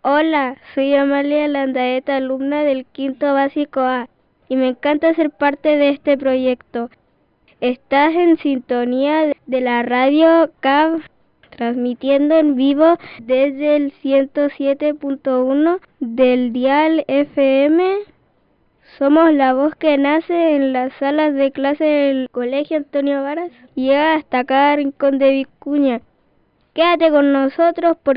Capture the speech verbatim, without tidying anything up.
Hola, soy Amalia Landaeta, alumna del quinto básico A, y me encanta ser parte de este proyecto. Estás en sintonía de la radio C A B, transmitiendo en vivo desde el ciento siete punto uno del dial F M. Somos la voz que nace en las salas de clase del Colegio Antonio Varas y llega hasta cada rincón de Vicuña. Quédate con nosotros porque